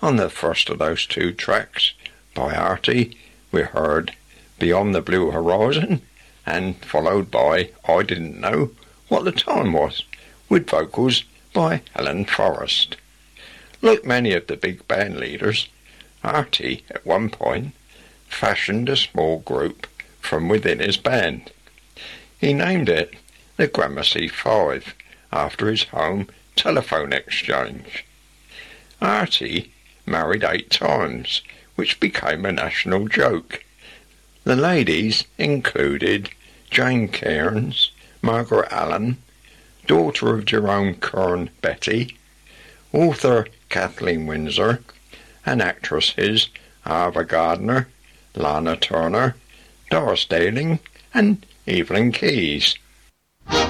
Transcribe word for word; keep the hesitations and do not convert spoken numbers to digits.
On the first of those two tracks, by Artie, we heard Beyond the Blue Horizon, and followed by I Didn't Know What the Time Was, with vocals by Helen Forrest. Like many of the big band leaders, Artie, at one point, fashioned a small group from within his band. He named it the Gramercy Five, after his home telephone exchange. Artie married eight times, which became a national joke. The ladies included Jane Cairns, Margaret Allen, daughter of Jerome Kern Betty, author Kathleen Winsor, and actresses Ava Gardner, Lana Turner, Doris Daling, and Evelyn Keyes.